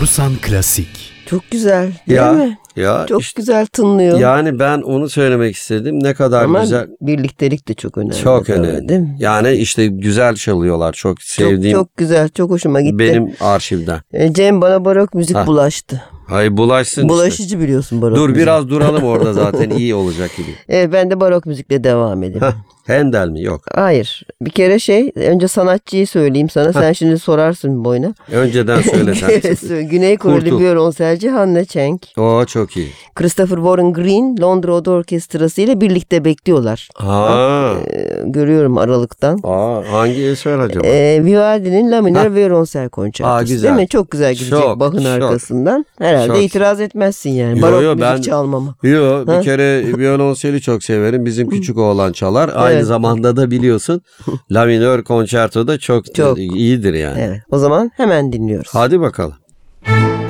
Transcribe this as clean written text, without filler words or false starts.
Korsan Klasik. Çok güzel değil mi? Ya Çok işte, güzel tınlıyor. yani ben onu söylemek istedim. Ne kadar Ama güzel. birliktelik de çok önemli. Çok tabii, önemli. değil mi? Yani işte güzel çalıyorlar. Çok sevdiğim Çok güzel, çok hoşuma gitti. benim arşivden. Cem bana barok müzik bulaştı. Hay bulaşsın işte. Bulaşıcı biliyorsun barok Dur müzik. biraz duralım orada zaten iyi olacak gibi. Ben de barok müzikle devam edeyim. Handel mi? Yok. Hayır. Bir kere önce sanatçıyı söyleyeyim sana. Sen şimdi sorarsın boyuna. Önceden söylesen. Güney Koreli Kurtul. violonselci Hanne Cheng. O çok iyi. Christopher Warren Green Londra Oda Orkestrası ile birlikte bekliyorlar. Görüyorum aralıktan. Hangi eser acaba? Vivaldi'nin La minör violonsel konçertosu. Güzel. Değil mi? Çok güzel gidecek Çok, Bach'ın çok. arkasından. Herhalde Çok. itiraz etmezsin yani. Yo, Barok yo, müzik ben- çalmama. Yok bir kere violonseli çok severim. Bizim küçük oğlan çalar. Aynı zamanda da biliyorsun La minör konçerto da çok Çok. iyidir yani. Evet. O zaman hemen dinliyoruz. Hadi bakalım.